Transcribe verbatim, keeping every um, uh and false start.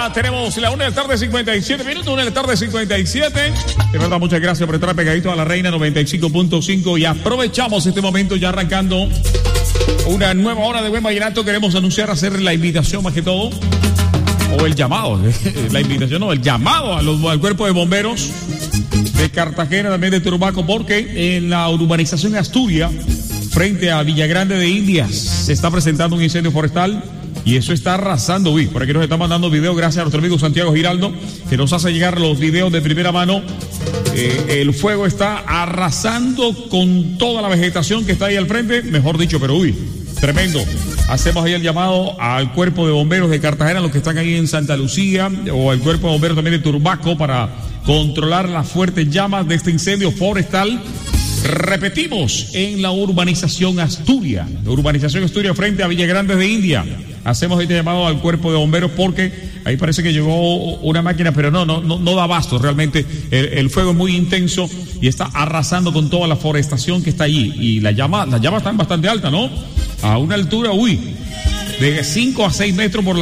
Ya tenemos la una de la tarde, cincuenta y siete minutos, una de la tarde, cincuenta y siete. De verdad, muchas gracias por estar pegadito a la Reina noventa y cinco punto cinco y aprovechamos este momento ya arrancando una nueva hora de Buen Vallenato. Queremos anunciar, hacer la invitación más que todo, o el llamado, la invitación no, el llamado a los, al cuerpo de bomberos de Cartagena, también de Turbaco, porque en la urbanización Asturias, frente a Villagrande de Indias, se está presentando un incendio forestal y eso está arrasando. Uy, por aquí nos está mandando videos, gracias a nuestro amigo Santiago Giraldo, que nos hace llegar los videos de primera mano. Eh, el fuego está arrasando con toda la vegetación que está ahí al frente, mejor dicho, pero uy, tremendo. Hacemos ahí el llamado al cuerpo de bomberos de Cartagena, los que están ahí en Santa Lucía, o al cuerpo de bomberos también de Turbaco, para controlar las fuertes llamas de este incendio forestal. Repetimos, en la urbanización Asturias, la urbanización Asturias frente a Villagrande de India. Hacemos este llamado al cuerpo de bomberos porque ahí parece que llegó una máquina, pero no, no, no, no da abasto. Realmente el, el fuego es muy intenso y está arrasando con toda la forestación que está allí. Y las llamas, las llamas están bastante altas, ¿no? A una altura, uy, de cinco a seis metros por la